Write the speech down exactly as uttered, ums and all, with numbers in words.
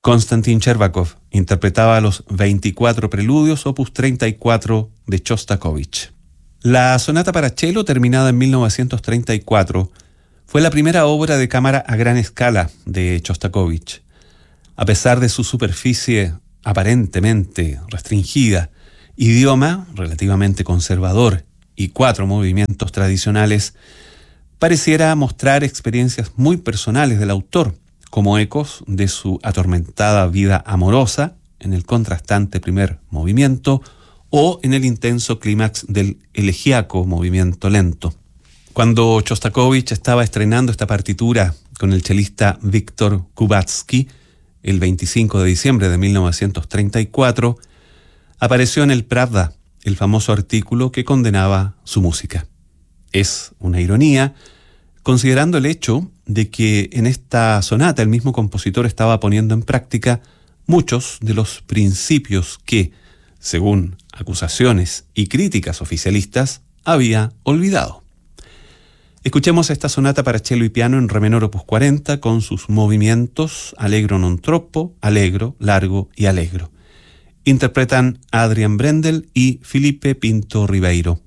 Konstantin Chervakov interpretaba los veinticuatro preludios, opus treinta y cuatro de Chostakovich. La sonata para cello, terminada en mil novecientos treinta y cuatro, fue la primera obra de cámara a gran escala de Chostakovich. A pesar de su superficie aparentemente restringida, idioma relativamente conservador y cuatro movimientos tradicionales, pareciera mostrar experiencias muy personales del autor, como ecos de su atormentada vida amorosa en el contrastante primer movimiento o en el intenso clímax del elegíaco movimiento lento. Cuando Chostakovich estaba estrenando esta partitura con el chelista Víctor Kubatsky el veinticinco de diciembre de mil novecientos treinta y cuatro, apareció en el Pravda el famoso artículo que condenaba su música. Es una ironía, considerando el hecho de que en esta sonata el mismo compositor estaba poniendo en práctica muchos de los principios que, según acusaciones y críticas oficialistas, había olvidado. Escuchemos esta sonata para cello y piano en re menor opus cuarenta con sus movimientos allegro non troppo, allegro, largo y allegro. Interpretan Adrian Brendel y Felipe Pinto Ribeiro.